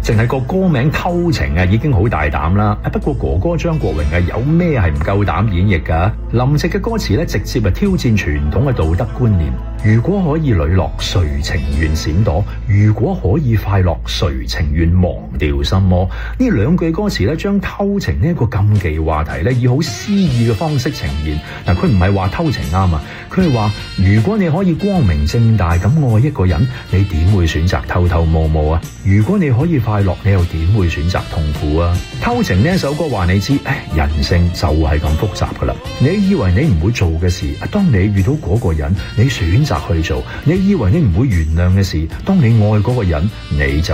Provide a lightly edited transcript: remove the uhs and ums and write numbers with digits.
淨係個歌名偷情啊，已經好大膽啦。不過哥哥張國榮啊，有咩係唔夠膽演繹㗎？林夕嘅歌詞咧，直接挑戰傳統嘅道德觀念。如果可以磊落，誰情願閃躲？如果可以快樂，誰情願忘掉心魔？呢兩句歌詞咧，將偷情呢一個禁忌話題咧，以好詩意嘅方式呈現。嗱，佢唔係話偷情啱啊，佢係話如果你可以光明正大咁愛一個人，你點會選擇偷偷摸摸啊？如果你可以快樂，你又點會選擇痛苦啊？偷情呢一首歌話你知，人性就係咁複雜噶啦。你以為你唔會做嘅事，當你遇到嗰個人，你選擇去做；你以為你唔會原諒嘅事，當你愛嗰個人，你就